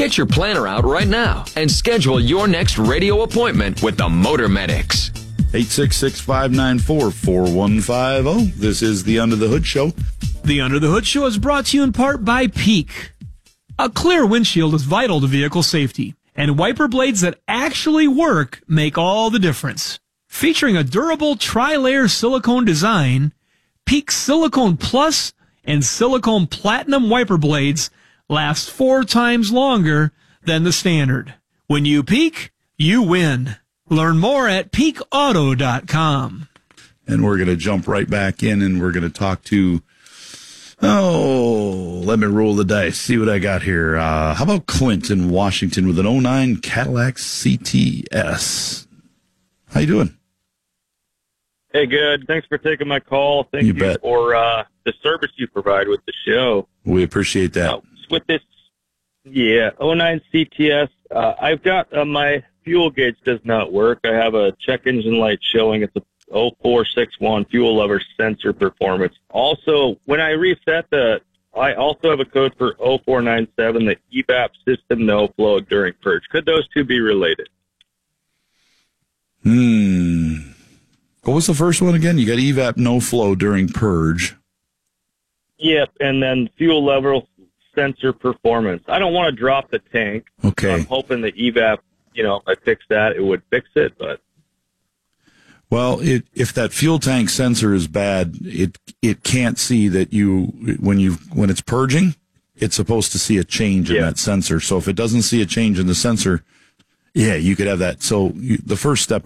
Get your planner out right now and schedule your next radio appointment with the Motor Medics. 866-594-4150. This is the Under the Hood Show. The Under the Hood Show is brought to you in part by Peak. A clear windshield is vital to vehicle safety, and wiper blades that actually work make all the difference. Featuring a durable tri-layer silicone design, Peak Silicone Plus and Silicone Platinum wiper blades last 4 times longer than the standard. When you peak, you win. Learn more at peakauto.com. And we're going to jump right back in, and we're going to talk to, let me roll the dice, see what I got here. How about Clint in Washington with an 09 Cadillac CTS? How you doing? Hey, good. Thanks for taking my call. Thank you for the service you provide with the show. We appreciate that. With this, 09 CTS, I've got my fuel gauge does not work. I have a check engine light showing it's a 0461 fuel lever sensor performance. Also, when I reset I also have a code for 0497, the EVAP system no flow during purge. Could those two be related? What was the first one again? You got EVAP no flow during purge. Yep, and then fuel level sensor performance. I don't want to drop the tank. Okay. So I'm hoping the EVAP, if I fix that, it would fix it, but. Well, if that fuel tank sensor is bad, it can't see that when it's purging, it's supposed to see a change in that sensor. So if it doesn't see a change in the sensor, you could have that. So the first step